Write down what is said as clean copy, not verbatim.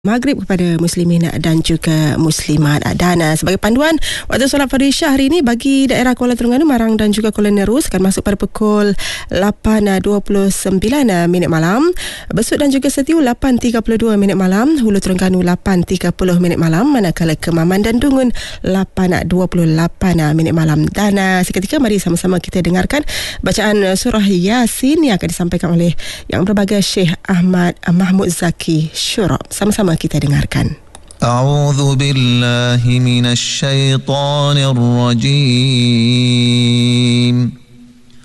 Maghrib kepada muslimin dan juga muslimat. Dan sebagai panduan waktu solat Fardhisyah hari ini bagi daerah Kuala Terengganu, Marang dan juga Kuala Nerus akan masuk pada pukul 8.29 minit malam. Besut dan juga Setiu 8.32 minit malam. Hulu Terengganu 8.30 minit malam. Manakala Kemaman dan Dungun 8.28 minit malam. Dan seketika mari sama-sama kita dengarkan bacaan surah Yasin yang akan disampaikan oleh Yang Berbahagia Syekh Ahmad Mahmud Zaki Syurab. Sama-sama kita dengarkan. A'udzu billahi minasy syaithanir rajim.